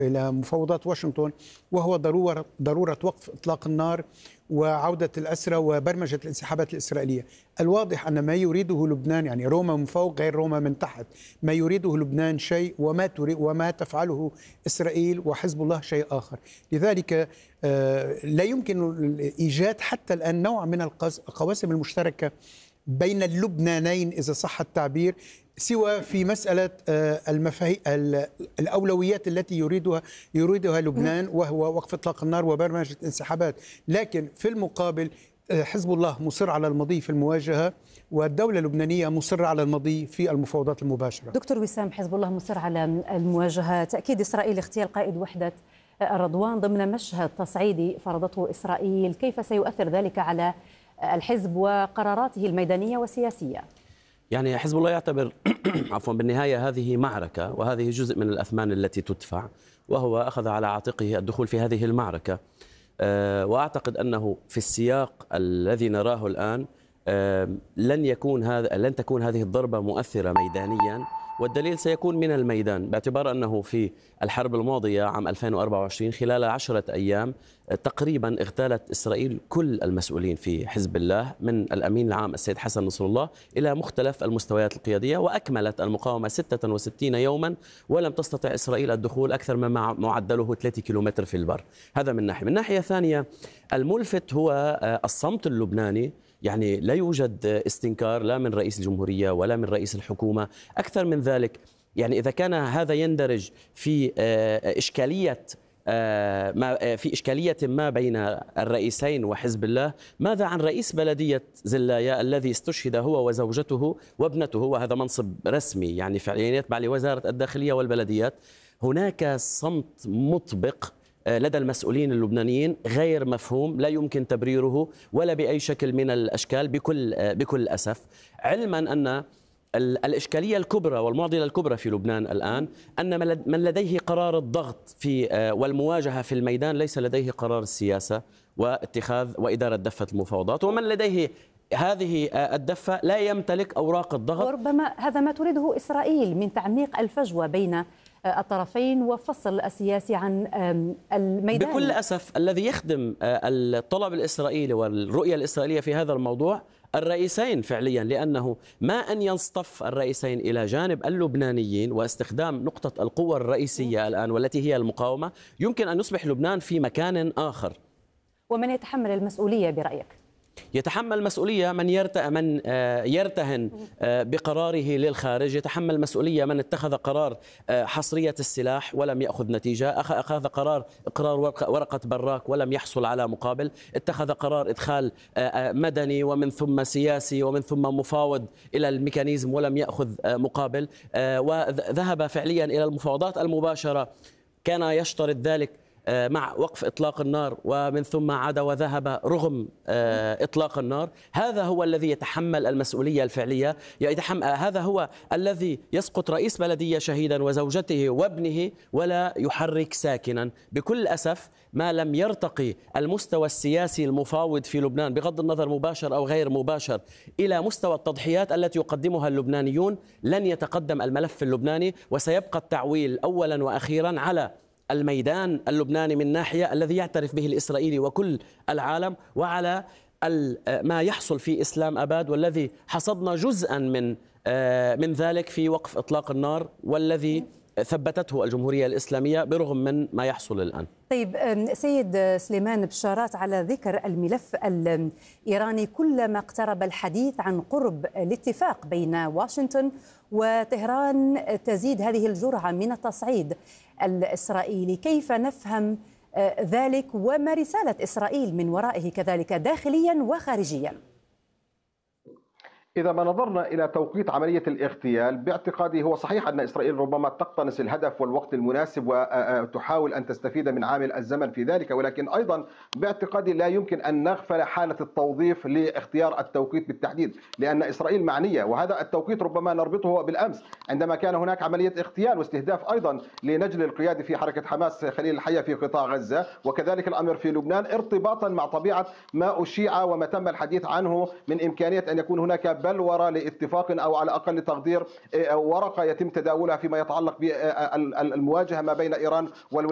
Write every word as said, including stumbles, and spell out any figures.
إلى مفاوضات واشنطن، وهو ضرورة ضرورة وقف إطلاق النار وعودة الأسرى وبرمجة الانسحابات الإسرائيلية. الواضح أن ما يريده لبنان، يعني روما من فوق غير روما من تحت، ما يريده لبنان شيء وما تريد وما تفعله إسرائيل وحزب الله شيء آخر. لذلك لا يمكن إيجاد حتى الآن نوع من القواسم المشتركة بين اللبنانين إذا صح التعبير، سوى في مسألة المفاهيم الأولويات التي يريدها يريدها لبنان، وهو وقف إطلاق النار وبرمجة انسحابات. لكن في المقابل حزب الله مصر على المضي في المواجهة، والدولة اللبنانية مصرة على المضي في المفاوضات المباشرة. دكتور وسام، حزب الله مصر على المواجهة، تأكيد إسرائيل اغتيال قائد وحدة الرضوان ضمن مشهد تصعيدي فرضته إسرائيل، كيف سيؤثر ذلك على الحزب وقراراته الميدانية والسياسية؟ يعني حزب الله يعتبر عفوا بالنهاية هذه معركة، وهذه جزء من الأثمان التي تدفع، وهو أخذ على عاتقه الدخول في هذه المعركة. وأعتقد أنه في السياق الذي نراه الآن لن يكون هذا لن تكون هذه الضربة مؤثرة ميدانيا، والدليل سيكون من الميدان، باعتبار أنه في الحرب الماضية عام ألفين وأربعة وعشرين خلال عشرة أيام تقريبا اغتالت إسرائيل كل المسؤولين في حزب الله، من الأمين العام السيد حسن نصر الله إلى مختلف المستويات القيادية، وأكملت المقاومة ستة وستين يوما ولم تستطع إسرائيل الدخول أكثر مما معدله ثلاثة كيلومتر في البر. هذا من ناحية. من ناحية ثانية، الملفت هو الصمت اللبناني. يعني لا يوجد استنكار لا من رئيس الجمهورية ولا من رئيس الحكومة. أكثر من ذلك، يعني إذا كان هذا يندرج في إشكالية ما في إشكالية ما بين الرئيسين وحزب الله، ماذا عن رئيس بلدية زلايا الذي استشهد هو وزوجته وابنته، وهذا منصب رسمي يعني فعليا يتبع لوزارة الداخلية والبلديات؟ هناك صمت مطبق لدى المسؤولين اللبنانيين غير مفهوم، لا يمكن تبريره ولا بأي شكل من الأشكال بكل بكل أسف، علما أن الإشكالية الكبرى والمعضلة الكبرى في لبنان الآن أن من لديه قرار الضغط في والمواجهة في الميدان ليس لديه قرار السياسة واتخاذ وإدارة دفة المفاوضات، ومن لديه هذه الدفة لا يمتلك أوراق الضغط. وربما هذا ما تريده إسرائيل من تعميق الفجوة بين الطرفين وفصل السياسي عن الميدان. بكل أسف الذي يخدم الطلب الإسرائيلي والرؤية الإسرائيلية في هذا الموضوع الرئيسين فعليا، لأنه ما أن ينصطف الرئيسين إلى جانب اللبنانيين واستخدام نقطة القوة الرئيسية الآن والتي هي المقاومة، يمكن أن يصبح لبنان في مكان آخر. ومن يتحمل المسؤولية برأيك؟ يتحمل مسؤولية من من يرتهن بقراره للخارج، يتحمل مسؤولية من اتخذ قرار حصرية السلاح ولم يأخذ نتيجة، أخذ قرار إقرار ورقة براك ولم يحصل على مقابل، اتخذ قرار إدخال مدني ومن ثم سياسي ومن ثم مفاوض إلى الميكانيزم ولم يأخذ مقابل، وذهب فعليا إلى المفاوضات المباشرة، كان يشترط ذلك مع وقف إطلاق النار، ومن ثم عاد وذهب رغم إطلاق النار. هذا هو الذي يتحمل المسؤولية الفعلية، يتحمل هذا هو الذي يسقط رئيس بلدية شهيدا وزوجته وابنه ولا يحرك ساكنا. بكل أسف ما لم يرتقي المستوى السياسي المفاوض في لبنان بغض النظر مباشر أو غير مباشر إلى مستوى التضحيات التي يقدمها اللبنانيون، لن يتقدم الملف اللبناني، وسيبقى التعويل أولا وأخيرا على الميدان اللبناني من ناحية الذي يعترف به الإسرائيلي وكل العالم، وعلى ما يحصل في إسلام أباد والذي حصدنا جزءا من من ذلك في وقف إطلاق النار والذي ثبتته الجمهورية الإسلامية برغم من ما يحصل الآن. طيب سيد سليمان، بشارات على ذكر الملف الإيراني، كلما اقترب الحديث عن قرب الاتفاق بين واشنطن وطهران تزيد هذه الجرعة من التصعيد الإسرائيلي. كيف نفهم ذلك وما رسالة إسرائيل من ورائه كذلك داخليا وخارجيا؟ إذا ما نظرنا إلى توقيت عملية الاغتيال، باعتقادي هو صحيح أن إسرائيل ربما تقتنص الهدف والوقت المناسب وتحاول أن تستفيد من عامل الزمن في ذلك، ولكن أيضا باعتقادي لا يمكن أن نغفل حالة التوظيف لاختيار التوقيت بالتحديد، لأن إسرائيل معنية، وهذا التوقيت ربما نربطه بالأمس عندما كان هناك عملية اغتيال واستهداف أيضا لنجل القيادي في حركة حماس خليل الحية في قطاع غزة، وكذلك الأمر في لبنان، ارتباطا مع طبيعة ما أشيع وما تم الحديث عنه من إمكانية أن يكون هناك بلورة لاتفاق أو على أقل تقدير ورقة يتم تداولها فيما يتعلق بالمواجهة ما بين إيران والولايات